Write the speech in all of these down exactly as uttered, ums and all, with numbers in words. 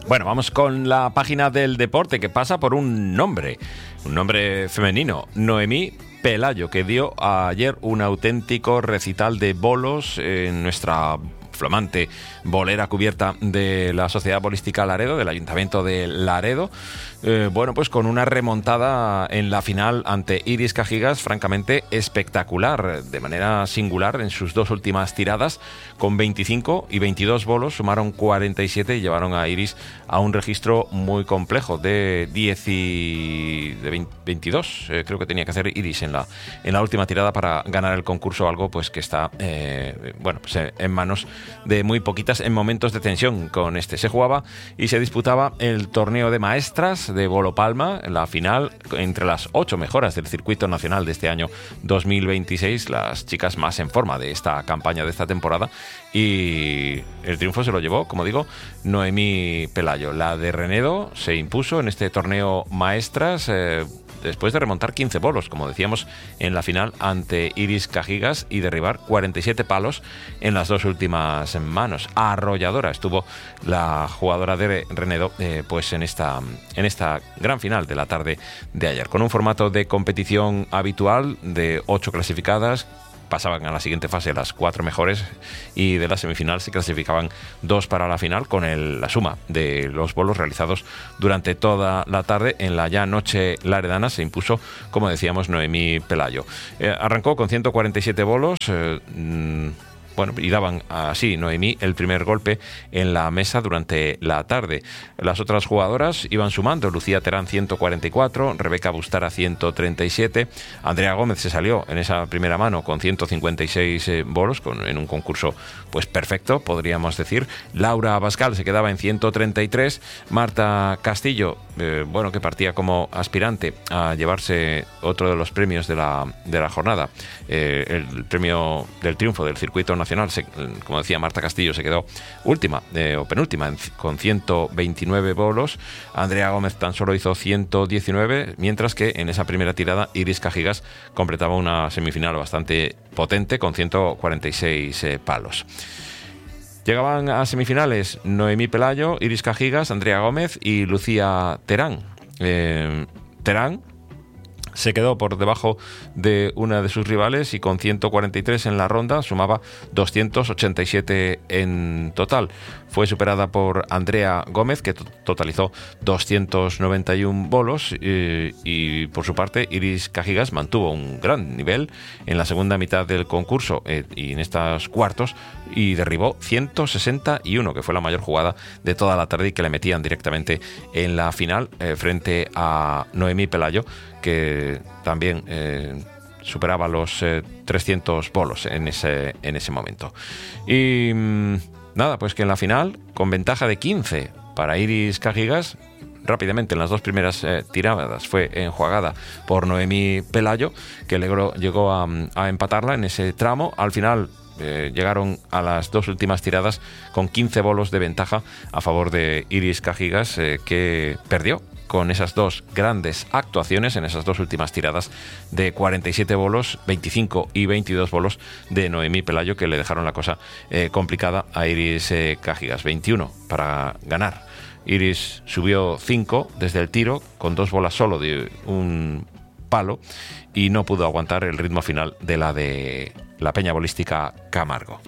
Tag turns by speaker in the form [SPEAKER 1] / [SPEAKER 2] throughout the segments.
[SPEAKER 1] Bueno, vamos con la página del deporte que pasa por un nombre, un nombre femenino, Noemí Pelayo, que dio ayer un auténtico recital de bolos en nuestra flamante bolera cubierta de la Sociedad Bolística Laredo, del Ayuntamiento de Laredo. Eh, bueno, pues con una remontada en la final ante Iris Cajigas francamente espectacular, de manera singular en sus dos últimas tiradas, con veinticinco y veintidós bolos, sumaron cuarenta y siete y llevaron a Iris a un registro muy complejo de diez y de veintidós, eh, creo que tenía que hacer Iris en la, en la última tirada para ganar el concurso, algo pues que está eh, bueno, pues en manos de muy poquitas en momentos de tensión. Con este se jugaba y se disputaba el torneo de maestras de Bolo Palma, la final entre las ocho mejoras del circuito nacional de este año dos mil veintiséis, las chicas más en forma de esta campaña, de esta temporada, y el triunfo se lo llevó, como digo, Noemí Pelayo. La de Renedo se impuso en este torneo maestras eh, después de remontar quince bolos, como decíamos, en la final ante Iris Cajigas y derribar cuarenta y siete palos en las dos últimas manos. Arrolladora estuvo la jugadora de Renedo eh, pues en esta, en esta gran final de la tarde de ayer, con un formato de competición habitual de ocho clasificadas. Pasaban a la siguiente fase las cuatro mejores y de la semifinal se clasificaban dos para la final, con el, la suma de los bolos realizados durante toda la tarde. En la ya noche laredana se impuso, como decíamos, Noemí Pelayo. Eh, arrancó con ciento cuarenta y siete bolos, eh, mmm, bueno, y daban así Noemí el primer golpe en la mesa durante la tarde. Las otras jugadoras iban sumando: Lucía Terán ciento cuarenta y cuatro, Rebeca Bustara ciento treinta y siete, Andrea Gómez se salió en esa primera mano con ciento cincuenta y seis eh, bolos, con, en un concurso pues perfecto, podríamos decir. Laura Abascal se quedaba en ciento treinta y tres, Marta Castillo, eh, bueno, que partía como aspirante a llevarse otro de los premios de la, de la jornada, eh, el premio del triunfo del circuito nacional. Se, como decía, Marta Castillo se quedó última eh, o penúltima en, con ciento veintinueve bolos. Andrea Gómez tan solo hizo ciento diecinueve, mientras que en esa primera tirada Iris Cajigas completaba una semifinal bastante potente con ciento cuarenta y seis eh, palos. Llegaban a semifinales Noemí Pelayo, Iris Cajigas, Andrea Gómez y Lucía Terán. Eh, Terán se quedó por debajo de una de sus rivales y con ciento cuarenta y tres en la ronda sumaba doscientos ochenta y siete en total. Fue superada por Andrea Gómez, que totalizó doscientos noventa y uno bolos, y, y por su parte Iris Cajigas mantuvo un gran nivel en la segunda mitad del concurso eh, y en estos cuartos, y derribó ciento sesenta y uno, que fue la mayor jugada de toda la tarde y que le metían directamente en la final eh, frente a Noemí Pelayo, que también eh, superaba los eh, trescientos bolos en ese, en ese momento. Y mmm, nada, pues que en la final, con ventaja de quince para Iris Cajigas, rápidamente en las dos primeras eh, tiradas fue enjuagada por Noemí Pelayo, que logró, llegó a, a empatarla en ese tramo. Al final eh, llegaron a las dos últimas tiradas con quince bolos de ventaja a favor de Iris Cajigas, eh, que perdió con esas dos grandes actuaciones en esas dos últimas tiradas de cuarenta y siete bolos, veinticinco y veintidós bolos de Noemí Pelayo, que le dejaron la cosa eh, complicada a Iris eh, Cajigas. veintiuno para ganar. Iris subió cinco desde el tiro, con dos bolas solo de un palo, y no pudo aguantar el ritmo final de la de la Peña Bolística Camargo.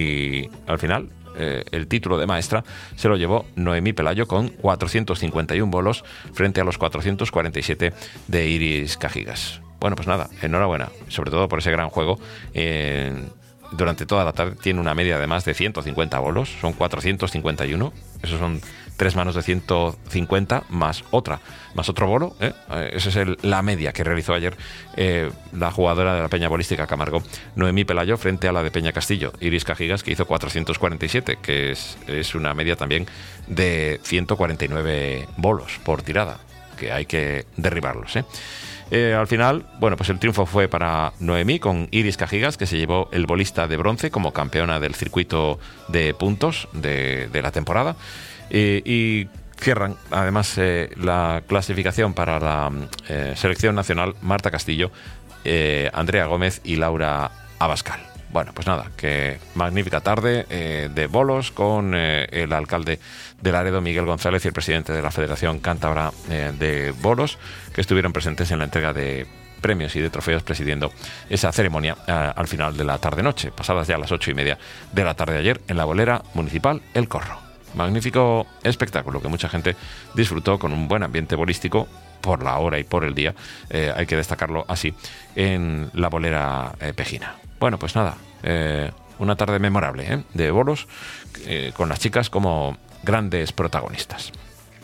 [SPEAKER 1] Y al final Eh, el título de maestra se lo llevó Noemí Pelayo con cuatrocientos cincuenta y uno bolos frente a los cuatrocientos cuarenta y siete de Iris Cajigas. Bueno, pues nada, enhorabuena, sobre todo por ese gran juego. Eh, durante toda la tarde tiene una media de más de ciento cincuenta bolos, son cuatrocientos cincuenta y uno, esos son tres manos de ciento cincuenta más otra, más otro bolo, ¿eh? Esa es el, la media que realizó ayer eh, la jugadora de la Peña Bolística Camargo, Noemí Pelayo, frente a la de Peña Castillo, Iris Cajigas, que hizo cuatrocientos cuarenta y siete, que es, es una media también de ciento cuarenta y nueve bolos por tirada, que hay que derribarlos, ¿eh? Eh, al final, bueno, pues el triunfo fue para Noemí, con Iris Cajigas, que se llevó el bolista de bronce como campeona del circuito de puntos de, de la temporada. Eh, y cierran además eh, la clasificación para la eh, selección nacional Marta Castillo, eh, Andrea Gómez y Laura Abascal. Bueno, pues nada, que magnífica tarde eh, de bolos con eh, el alcalde de Laredo, Miguel González, y el presidente de la Federación Cántabra eh, de Bolos, que estuvieron presentes en la entrega de premios y de trofeos, presidiendo esa ceremonia eh, al final de la tarde-noche, pasadas ya las ocho y media de la tarde de ayer, en la bolera municipal El Corro. Magnífico espectáculo que mucha gente disfrutó con un buen ambiente bolístico por la hora y por el día, eh, hay que destacarlo así, en la bolera eh, pejina. Bueno, pues nada, eh, una tarde memorable ¿eh? de bolos, eh, con las chicas como grandes protagonistas.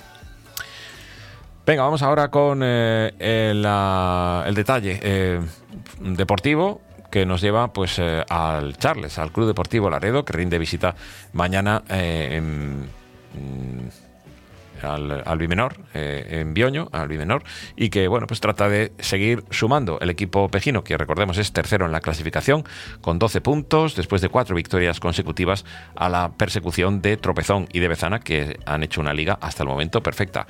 [SPEAKER 1] Venga, vamos ahora con eh, el, uh, el detalle eh, deportivo que nos lleva pues eh, al Charles, al Club Deportivo Laredo, que rinde visita mañana eh, en, al, al Bimenor, eh, en Bioño, al Bimenor, y que bueno, pues trata de seguir sumando el equipo pejino, que recordemos es tercero en la clasificación, con doce puntos, después de cuatro victorias consecutivas a la persecución de Tropezón y de Bezana, que han hecho una liga hasta el momento perfecta,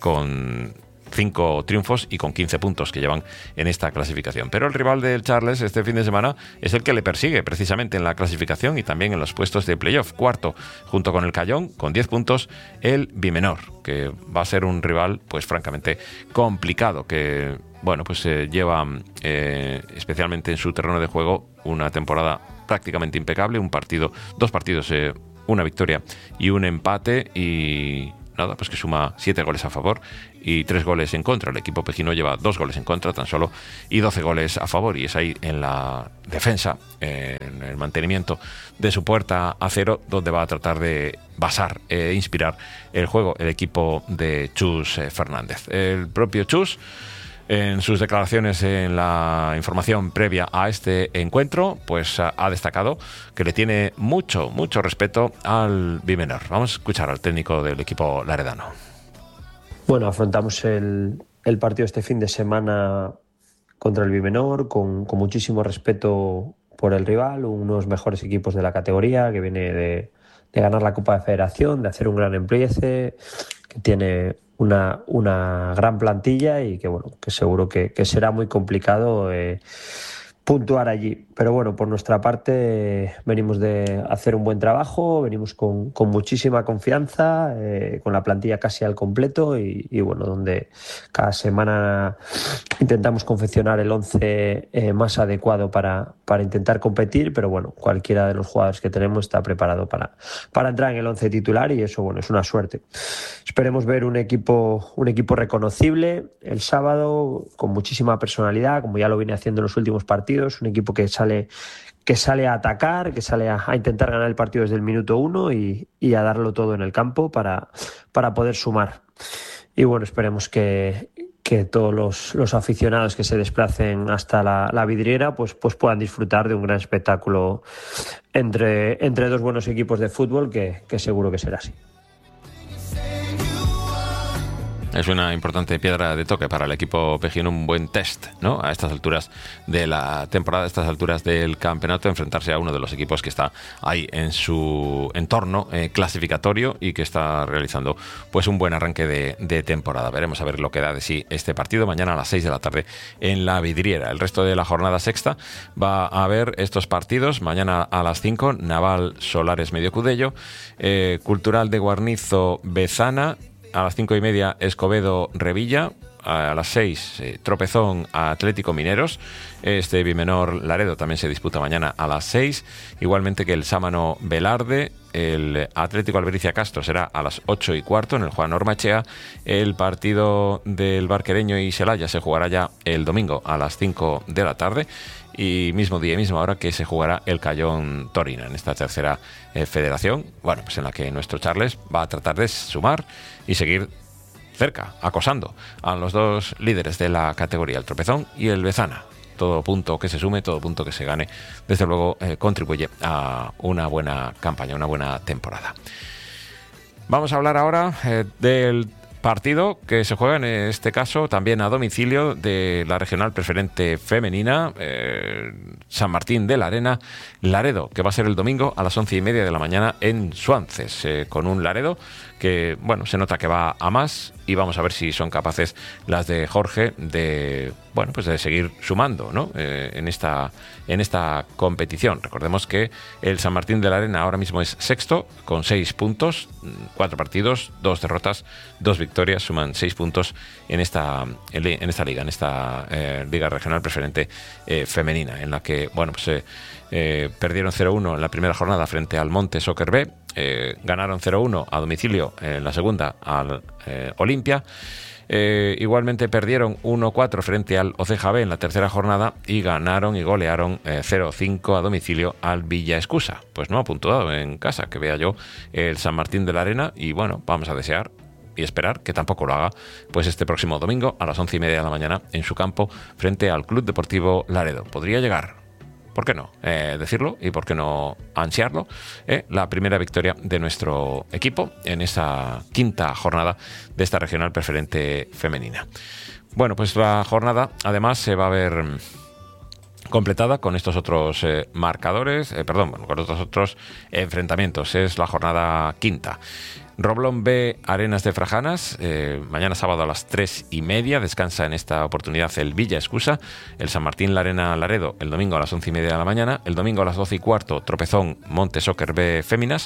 [SPEAKER 1] con cinco triunfos y con quince puntos que llevan en esta clasificación. Pero el rival del Charles este fin de semana es el que le persigue precisamente en la clasificación y también en los puestos de playoff. Cuarto, junto con el Cayón, con diez puntos, el Bimenor, que va a ser un rival pues francamente complicado, que bueno, pues eh, lleva eh, especialmente en su terreno de juego una temporada prácticamente impecable, un partido, dos partidos, eh, una victoria y un empate, y nada, pues que suma siete goles a favor y tres goles en contra. El equipo pejino lleva dos goles en contra tan solo y doce goles a favor, y es ahí en la defensa, eh, en el mantenimiento de su puerta a cero, donde va a tratar de basar e eh, inspirar el juego el equipo de Chus eh, Fernández. El propio Chus, en sus declaraciones en la información previa a este encuentro, pues ha destacado que le tiene mucho, mucho respeto al Bimenor. Vamos a escuchar al técnico del equipo laredano.
[SPEAKER 2] Bueno, afrontamos el, el partido este fin de semana contra el Bimenor con, con muchísimo respeto por el rival, uno de los mejores equipos de la categoría, que viene de, de ganar la Copa de Federación, de hacer un gran empiece, que tiene una, una gran plantilla y que bueno, que seguro que, que será muy complicado eh, puntuar allí. Pero bueno, por nuestra parte eh, venimos de hacer un buen trabajo, venimos con, con muchísima confianza, eh, con la plantilla casi al completo y, y bueno, donde cada semana intentamos confeccionar el once eh, más adecuado para, para intentar competir, pero bueno, cualquiera de los jugadores que tenemos está preparado para, para entrar en el once titular, y eso bueno, es una suerte. Esperemos ver un equipo, un equipo reconocible el sábado, con muchísima personalidad, como ya lo viene haciendo en los últimos partidos, un equipo que sale, que sale a atacar, que sale a, a intentar ganar el partido desde el minuto uno y, y a darlo todo en el campo para, para poder sumar. Y bueno, esperemos que, que todos los, los aficionados que se desplacen hasta la, la vidriera pues, pues puedan disfrutar de un gran espectáculo entre, entre dos buenos equipos de fútbol, que, que seguro que será así.
[SPEAKER 1] Es una importante piedra de toque para el equipo pejino, un buen test, ¿no? A estas alturas de la temporada, a estas alturas del campeonato, enfrentarse a uno de los equipos que está ahí en su entorno eh, clasificatorio y que está realizando pues un buen arranque de, de temporada. Veremos a ver lo que da de sí este partido mañana a las seis de la tarde en la vidriera. El resto de la jornada sexta va a haber estos partidos. Mañana a las cinco, Naval Solares Medio Cudello, eh, Cultural de Guarnizo Bezana. A las cinco y media, Escobedo Revilla. A las seis, eh, Tropezón Atlético Mineros. Este Bimenor Laredo también se disputa mañana a las seis. Igualmente que el Sámano Velarde. El Atlético Albericia Castro será a las ocho y cuarto en el Juan Ormachea. El partido del Barquereño y Celaya se jugará ya el domingo a las cinco de la tarde. Y mismo día y misma hora que se jugará el Cayón Torino en esta tercera eh, federación, bueno, pues en la que nuestro Charles va a tratar de sumar y seguir cerca, acosando a los dos líderes de la categoría, el Tropezón y el Bezana. Todo punto que se sume, todo punto que se gane, desde luego eh, contribuye a una buena campaña, una buena temporada. Vamos a hablar ahora eh, del Partido que se juega en este caso también a domicilio de la regional preferente femenina, eh, San Martín de la Arena, Laredo, que va a ser el domingo a las once y media de la mañana en Suances, eh, con un Laredo que, bueno, se nota que va a más, y vamos a ver si son capaces las de Jorge de, bueno, pues de seguir sumando, ¿no? Eh, en esta en esta competición. Recordemos que el San Martín de la Arena ahora mismo es sexto con seis puntos, cuatro partidos, dos derrotas, dos victorias, suman seis puntos en esta en esta liga, en esta eh, liga regional preferente eh, femenina, en la que, bueno, pues eh, eh, perdieron cero uno en la primera jornada frente al Monte Soccer B. Eh, ganaron cero uno a domicilio en la segunda al eh, Olimpia. Eh, igualmente perdieron uno cuatro frente al Oceja B en la tercera jornada y ganaron y golearon eh, cero cinco a domicilio al Villa Escusa. Pues no ha puntuado en casa, que vea yo, el San Martín de la Arena, y bueno, vamos a desear y esperar que tampoco lo haga pues este próximo domingo a las once y media de la mañana en su campo frente al Club Deportivo Laredo. Podría llegar, ¿por qué no? Eh, decirlo, y por qué no ansiarlo, eh, la primera victoria de nuestro equipo en esa quinta jornada de esta regional preferente femenina. Bueno, pues la jornada además se va a ver completada con estos otros eh, marcadores, eh, perdón, bueno, con estos otros enfrentamientos. Es la jornada quinta. Roblón B, Arenas de Frajanas, eh, mañana sábado a las tres y media, descansa en esta oportunidad el Villa Escusa. El San Martín La Arena Laredo el domingo a las once y media de la mañana. El domingo a las doce y cuarto, Tropezón Monte Soccer B Féminas.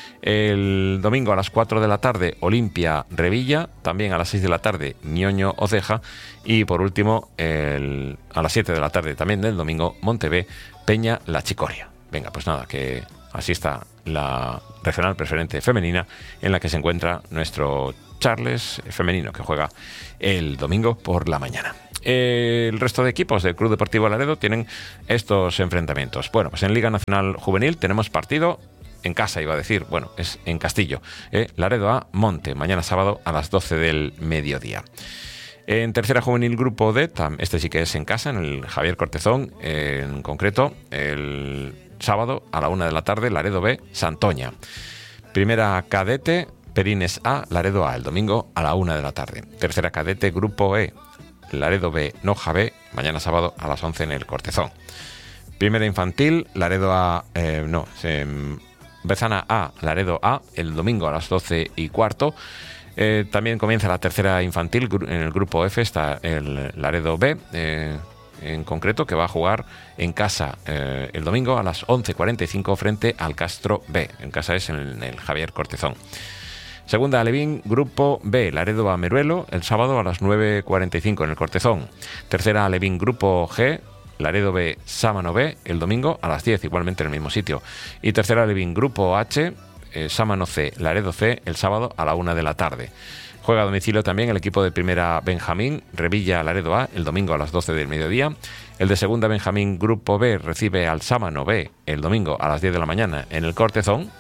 [SPEAKER 1] El domingo a las cuatro de la tarde, Olimpia Revilla. También a las seis de la tarde, Ñoño Oceja. Y por último, el, a las siete de la tarde también del domingo, Monte B Peña La Chicoria. Venga, pues nada, que así está la regional preferente femenina, en la que se encuentra nuestro Charles femenino, que juega el domingo por la mañana. El resto de equipos del Club Deportivo Laredo tienen estos enfrentamientos. Bueno, pues en Liga Nacional Juvenil tenemos partido en casa, iba a decir, bueno, es en Castillo. ¿eh? Laredo A, Monte, mañana sábado a las doce del mediodía. En tercera juvenil grupo D, este sí que es en casa, en el Javier Cortezón, en concreto, el sábado a la una de la tarde, Laredo B, Santoña. Primera cadete, Perines A, Laredo A, el domingo a la una de la tarde. Tercera cadete, grupo E, Laredo B, Noja B, mañana sábado a las once en el Cortezón. Primera infantil, Laredo A, eh, no, eh, Bezana A, Laredo A, el domingo a las doce y cuarto. Eh, también comienza la tercera infantil, en el grupo F está el Laredo B, eh, en concreto, que va a jugar en casa eh, el domingo a las once cuarenta y cinco frente al Castro B. En casa es en el Javier Cortezón. Segunda Alevín, grupo B, Laredo a Meruelo, el sábado a las nueve cuarenta y cinco en el Cortezón. Tercera Alevín, grupo G, Laredo B, Sámano B, el domingo a las diez, igualmente en el mismo sitio. Y tercera Alevín, grupo H, eh, Sámano C, Laredo C, el sábado a la una de la tarde. Juega a domicilio también el equipo de primera Benjamín, Revilla Laredo A, el domingo a las doce del mediodía. El de segunda Benjamín, grupo B, recibe al Sámano B el domingo a las diez de la mañana en el Cortezón.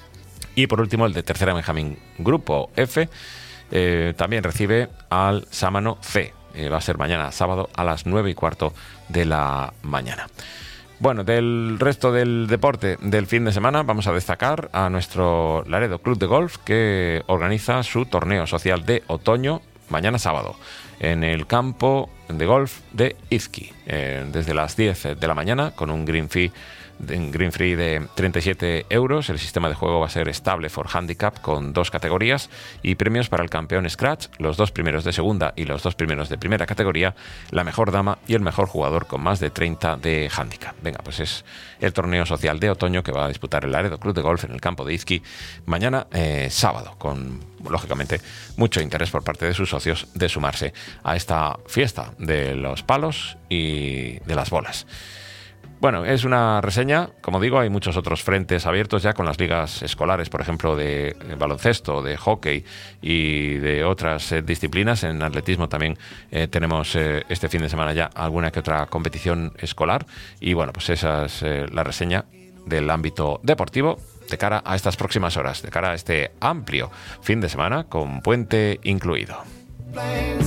[SPEAKER 1] Y por último, el de tercera Benjamín, grupo F, eh, también recibe al Sámano C. Eh, va a ser mañana sábado a las nueve y cuarto de la mañana. Bueno, del resto del deporte del fin de semana vamos a destacar a nuestro Laredo Club de Golf, que organiza su torneo social de otoño mañana sábado en el campo de golf de Izqui, eh, desde las diez de la mañana, con un green fee en green free de treinta y siete euros. El sistema de juego va a ser estable for handicap con dos categorías y premios para el campeón Scratch, los dos primeros de segunda y los dos primeros de primera categoría, la mejor dama y el mejor jugador con más de treinta de handicap. Venga, pues es el torneo social de otoño que va a disputar el Laredo Club de Golf en el campo de Izqui mañana eh, sábado, con lógicamente mucho interés por parte de sus socios de sumarse a esta fiesta de los palos y de las bolas. Bueno, es una reseña, como digo, hay muchos otros frentes abiertos ya con las ligas escolares, por ejemplo, de baloncesto, de hockey y de otras eh, disciplinas. En atletismo también eh, tenemos eh, este fin de semana ya alguna que otra competición escolar. Y bueno, pues esa es eh, la reseña del ámbito deportivo de cara a estas próximas horas, de cara a este amplio fin de semana con puente incluido.